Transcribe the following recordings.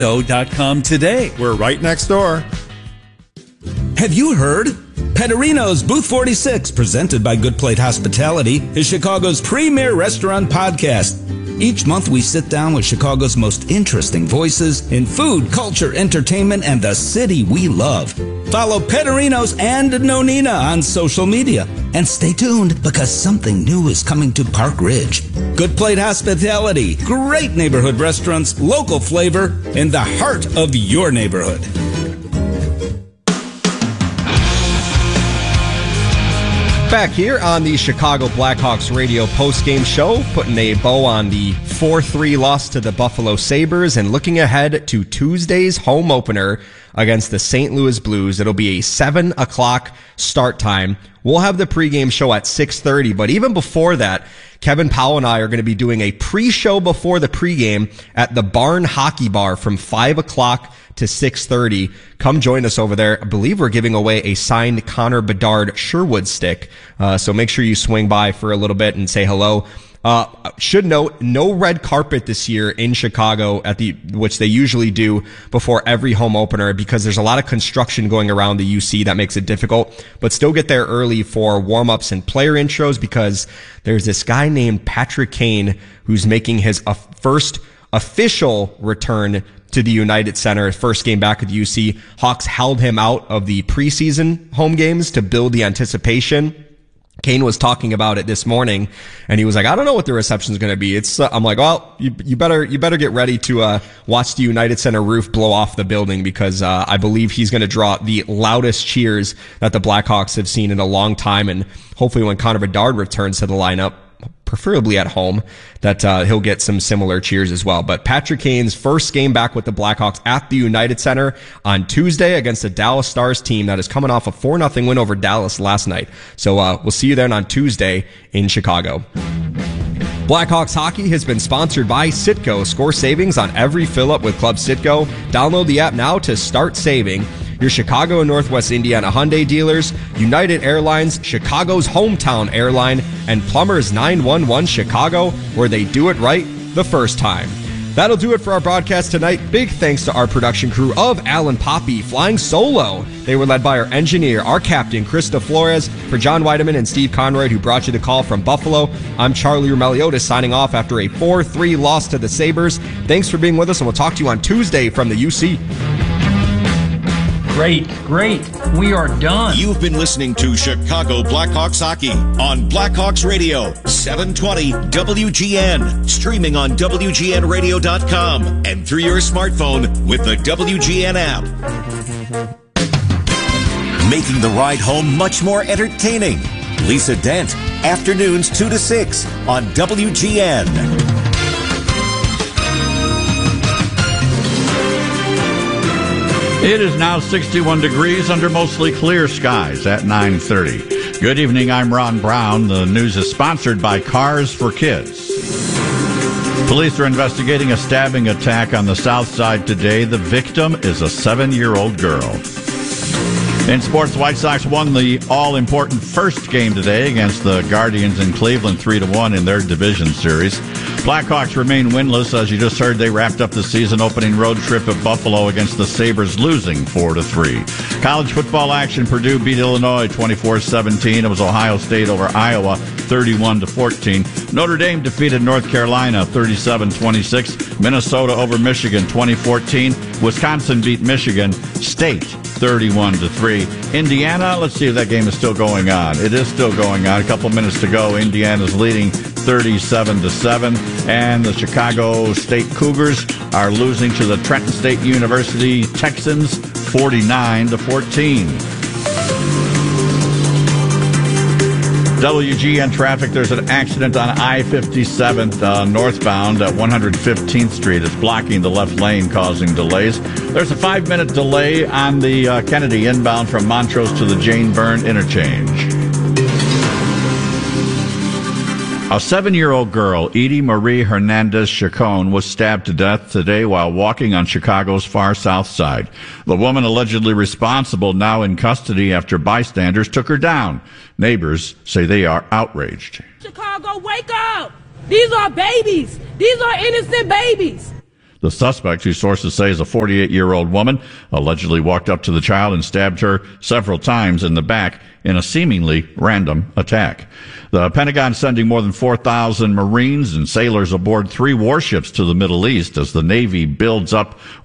Petterino.com today. We're right next door. Have you heard? Petterino's Booth 46, presented by Good Plate Hospitality, is Chicago's premier restaurant podcast. Each month we sit down with Chicago's most interesting voices in food, culture, entertainment, and the city we love. Follow Petterino's and Nonina on social media. And stay tuned because something new is coming to Park Ridge. Good Plate Hospitality, great neighborhood restaurants, local flavor, in the heart of your neighborhood. Back here on the Chicago Blackhawks radio postgame show, putting a bow on the 4-3 loss to the Buffalo Sabres and looking ahead to Tuesday's home opener against the St. Louis Blues. It'll be a 7 o'clock start time. We'll have the pregame show at 6:30, but even before that, Kevin Powell and I are going to be doing a pre-show before the pregame at the Barn Hockey Bar from 5 o'clock to 6:30. Come join us over there. I believe we're giving away a signed Connor Bedard Sherwood stick. So make sure you swing by for a little bit and say hello. Should note, no red carpet this year in Chicago which they usually do before every home opener because there's a lot of construction going around the UC that makes it difficult, but still get there early for warm-ups and player intros because there's this guy named Patrick Kane who's making his first official return to the United Center, first game back at the UC. Hawks held him out of the preseason home games to build the anticipation. Kane was talking about it this morning, and he was like, I don't know what the reception is going to be. I'm like, well, you better get ready to watch the United Center roof blow off the building because I believe he's going to draw the loudest cheers that the Blackhawks have seen in a long time, and hopefully when Connor Bedard returns to the lineup, preferably at home, that he'll get some similar cheers as well. But Patrick Kane's first game back with the Blackhawks at the United Center on Tuesday against the Dallas Stars team that is coming off a 4-0 win over Dallas last night. So we'll see you then on Tuesday in Chicago. Blackhawks hockey has been sponsored by Citgo. Score savings on every fill-up with Club Citgo. Download the app now to start saving. Your Chicago and Northwest Indiana Hyundai dealers, United Airlines, Chicago's hometown airline, and Plumbers 911 Chicago, where they do it right the first time. That'll do it for our broadcast tonight. Big thanks to our production crew of Alan Poppy flying solo. They were led by our engineer, our captain, Krista Flores. For John Weideman and Steve Conroy, who brought you the call from Buffalo, I'm Charlie Roumeliotis signing off after a 4-3 loss to the Sabres. Thanks for being with us, and we'll talk to you on Tuesday from the UC. Great. We are done. You've been listening to Chicago Blackhawks Hockey on Blackhawks Radio, 720 WGN. Streaming on WGNradio.com and through your smartphone with the WGN app. Making the ride home much more entertaining. Lisa Dent, afternoons 2 to 6 on WGN. It is now 61 degrees under mostly clear skies at 9:30. Good evening, I'm Ron Brown. The news is sponsored by Cars for Kids. Police are investigating a stabbing attack on the South Side today. The victim is a 7-year-old girl. In sports, White Sox won the all-important first game today against the Guardians in Cleveland 3-1 in their division series. Blackhawks remain winless. As you just heard, they wrapped up the season-opening road trip at Buffalo against the Sabres, losing 4-3. College football action, Purdue beat Illinois 24-17. It was Ohio State over Iowa 31-14. Notre Dame defeated North Carolina 37-26. Minnesota over Michigan 2014. Wisconsin beat Michigan State 31-3. Indiana, let's see if that game is still going on. It is still going on. A couple minutes to go. Indiana's leading 37-7. And the Chicago State Cougars are losing to the Trenton State University Texans 49-14. WGN traffic, there's an accident on I-57 northbound at 115th Street. It's blocking the left lane, causing delays. There's a 5-minute delay on the Kennedy inbound from Montrose to the Jane Byrne interchange. A 7-year-old girl, Edie Marie Hernandez Chacon, was stabbed to death today while walking on Chicago's far south side. The woman allegedly responsible now in custody after bystanders took her down. Neighbors say they are outraged. Chicago, wake up! These are babies. These are innocent babies. The suspect, who sources say is a 48-year-old woman, allegedly walked up to the child and stabbed her several times in the back in a seemingly random attack. The Pentagon sending more than 4,000 Marines and sailors aboard 3 warships to the Middle East as the Navy ramps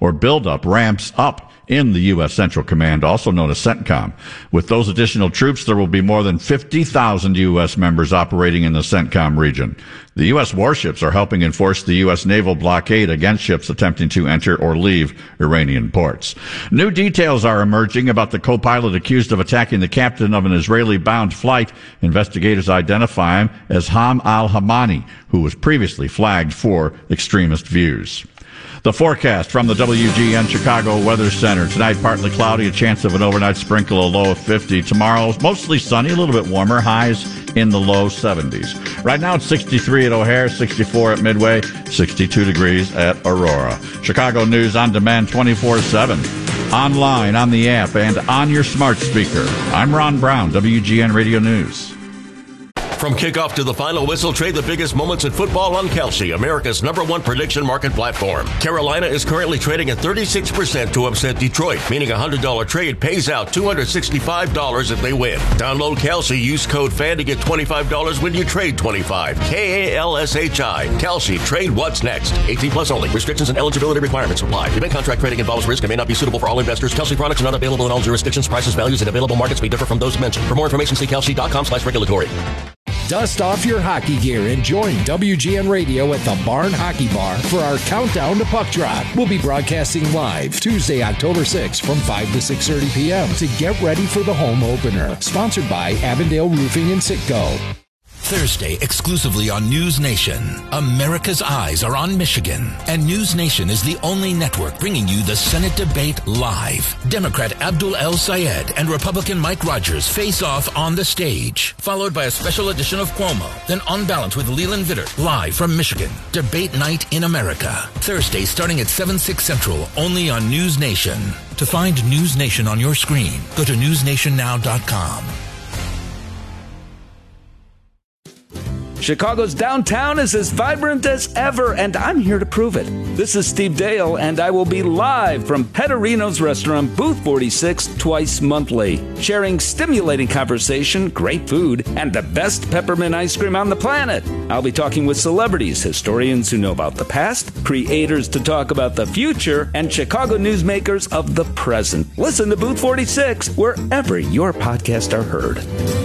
up in the U.S. Central Command, also known as CENTCOM. With those additional troops, there will be more than 50,000 U.S. members operating in the CENTCOM region. The U.S. warships are helping enforce the U.S. naval blockade against ships attempting to enter or leave Iranian ports. New details are emerging about the co-pilot accused of attacking the captain of an Israeli-bound flight. Investigators identify him as Ham al-Hamani, who was previously flagged for extremist views. The forecast from the WGN Chicago Weather Center. Tonight, partly cloudy, a chance of an overnight sprinkle, a low of 50. Tomorrow, mostly sunny, a little bit warmer, highs in the low 70s. Right now, it's 63 at O'Hare, 64 at Midway, 62 degrees at Aurora. Chicago News on demand 24/7, online, on the app, and on your smart speaker. I'm Ron Brown, WGN Radio News. From kickoff to the final whistle, trade the biggest moments in football on Kalshi, America's #1 prediction market platform. Carolina is currently trading at 36% to upset Detroit, meaning a $100 trade pays out $265 if they win. Download Kalshi, use code FAN to get $25 when you trade $25. KALSHI. Kalshi, trade what's next. 18 plus only. Restrictions and eligibility requirements apply. Event contract trading involves risk and may not be suitable for all investors. Kalshi products are not available in all jurisdictions. Prices, values, and available markets may differ from those mentioned. For more information, see kalshi.com/regulatory. Dust off your hockey gear and join WGN Radio at the Barn Hockey Bar for our countdown to puck drop. We'll be broadcasting live Tuesday, October 6th from 5 to 6:30 p.m. to get ready for the home opener. Sponsored by Avondale Roofing and Citgo. Thursday, exclusively on News Nation. America's eyes are on Michigan, and News Nation is the only network bringing you the Senate debate live. Democrat Abdul El-Sayed and Republican Mike Rogers face off on the stage, followed by a special edition of Cuomo, then On Balance with Leland Vittert, live from Michigan. Debate night in America. Thursday, starting at 7/6 Central, only on News Nation. To find News Nation on your screen, go to newsnationnow.com. Chicago's downtown is as vibrant as ever, and I'm here to prove it. This is Steve Dale, and I will be live from Petterino's Restaurant, Booth 46, twice monthly, sharing stimulating conversation, great food, and the best peppermint ice cream on the planet. I'll be talking with celebrities, historians who know about the past, creators to talk about the future, and Chicago newsmakers of the present. Listen to Booth 46 wherever your podcasts are heard.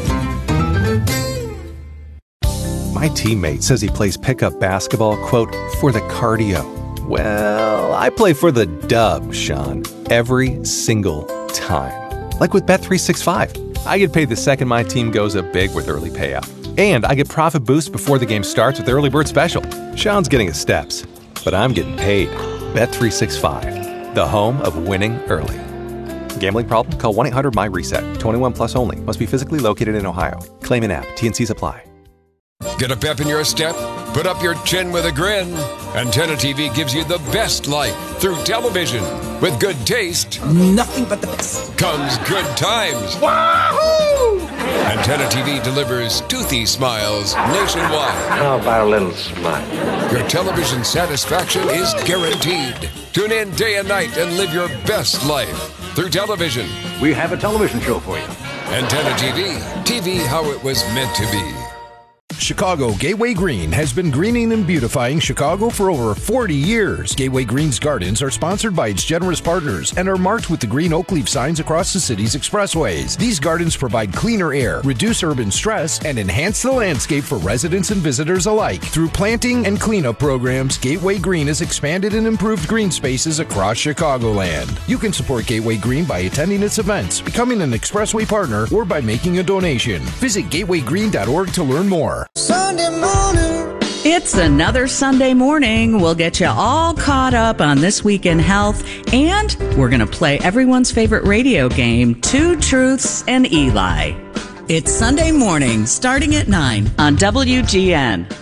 My teammate says he plays pickup basketball, quote, for the cardio. Well, I play for the dub, Sean, every single time. Like with Bet365. I get paid the second my team goes up big with early payout. And I get profit boosts before the game starts with Early Bird Special. Sean's getting his steps, but I'm getting paid. Bet365, the home of winning early. Gambling problem? Call 1-800-MY-RESET. 21 plus only. Must be physically located in Ohio. Claim an app. T&Cs apply. Get a pep in your step? Put up your chin with a grin. Antenna TV gives you the best life through television. With good taste, nothing but the best, comes good times. Wahoo! Antenna TV delivers toothy smiles nationwide. How about a little smile? Your television satisfaction is guaranteed. Tune in day and night and live your best life through television. We have a television show for you. Antenna TV. TV how it was meant to be. Chicago Gateway Green has been greening and beautifying Chicago for over 40 years. Gateway Green's gardens are sponsored by its generous partners and are marked with the green oak leaf signs across the city's expressways. These gardens provide cleaner air, reduce urban stress, and enhance the landscape for residents and visitors alike. Through planting and cleanup programs, Gateway Green has expanded and improved green spaces across Chicagoland. You can support Gateway Green by attending its events, becoming an expressway partner, or by making a donation. Visit gatewaygreen.org to learn more. Sunday morning. It's another Sunday morning. We'll get you all caught up on this week in health, and we're going to play everyone's favorite radio game, Two Truths and Eli. It's Sunday morning, starting at 9 on WGN.